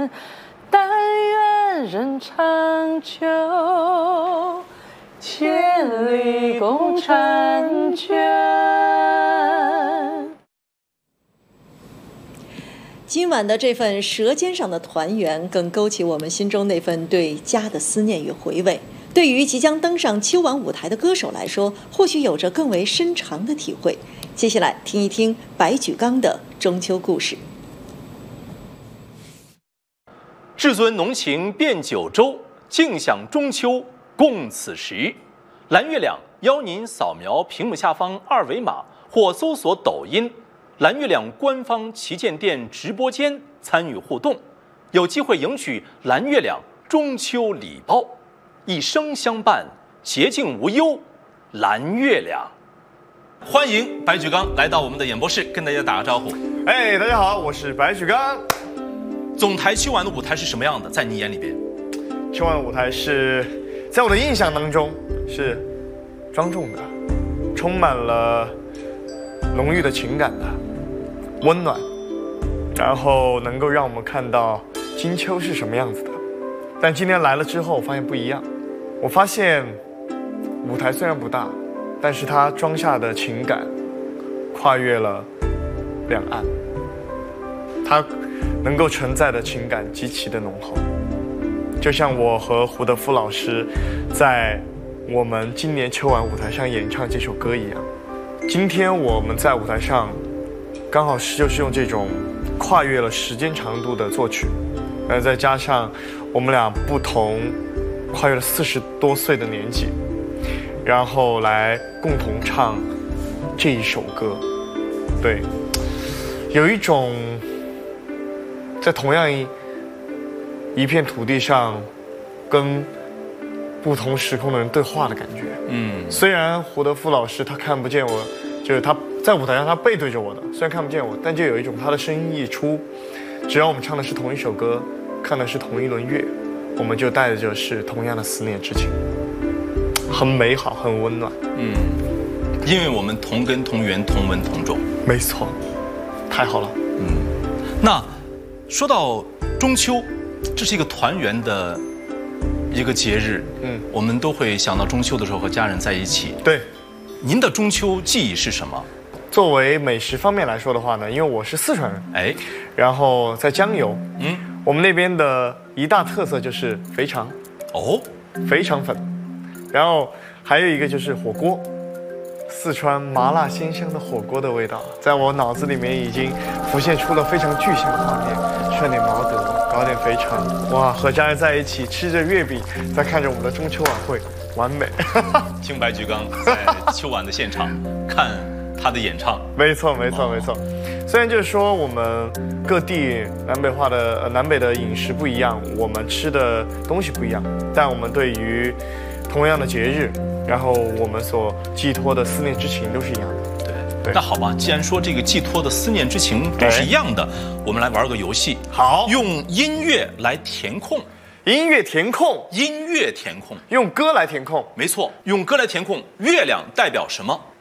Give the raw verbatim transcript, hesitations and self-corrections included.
远，但愿人长久，千里共婵娟。 今晚的这份舌尖上的团圆，更勾起我们心中那份对家的思念与回味。对于即将登上秋晚舞台的歌手来说，或许有着更为深长的体会。接下来听一听白举纲的中秋故事。 至尊浓情变九州，尽享中秋共此时。蓝月亮邀您扫描屏幕下方二维码，或搜索抖音蓝月亮官方旗舰店直播间参与互动，有机会赢取蓝月亮中秋礼包。一生相伴，洁净无忧，蓝月亮。欢迎白举纲来到我们的演播室，跟大家打个招呼。 哎，大家好，我是白举纲。 总台秋晚的舞台是什么样的？在你眼里边， 秋晚的舞台是在我的印象当中是庄重的，充满了浓郁的情感的，温暖，然后能够让我们看到金秋是什么样子的。但今天来了之后，我发现不一样。我发现舞台虽然不大，但是它装下的情感跨越了两岸，它能够承载的情感极其的浓厚。就像我和胡德夫老师在我们今年秋晚舞台上演唱这首歌一样，今天我们在舞台上刚好是就是用这种跨越了时间长度的作曲，呃，再加上我们俩不同跨越了四十多岁的年纪，然后来共同唱这一首歌。对，有一种在同样一一片土地上跟不同时空的人对话的感觉。嗯，虽然胡德夫老师他看不见我，就是他在舞台上他背对着我的，虽然看不见我，但就有一种他的声音一出，只要我们唱的是同一首歌，看的是同一轮月，我们就带着是同样的思念之情，很美好，很温暖。 嗯，因为我们同根同源，同文同种。 没错，太好了。 嗯，那说到中秋，这是一个团圆的一个节日。嗯，我们都会想到中秋的时候和家人在一起。 对， 您的中秋记忆是什么？ 作为美食方面来说的话呢，因为我是四川人，哎，然后在江油，嗯，我们那边的一大特色就是肥肠，哦，肥肠粉，然后还有一个就是火锅，四川麻辣鲜香的火锅的味道，在我脑子里面已经浮现出了非常具象的画面，涮点毛肚，搞点肥肠，哇，和家人在一起吃着月饼，再看着我们的中秋晚会，完美。 听白举纲在秋晚的现场看他的演唱， 没错没错没错。虽然就是说我们各地南北化的、呃、南北的饮食不一样，我们吃的东西不一样，但我们对于同样的节日，然后我们所寄托的思念之情都是一样的。 对对。那好吧，既然说这个寄托的思念之情都是一样的，哎、我们来玩个游戏。 好， 用音乐来填空。 音乐填空， 音乐填空， 用歌来填空。 没错，用歌来填空。月亮代表什么？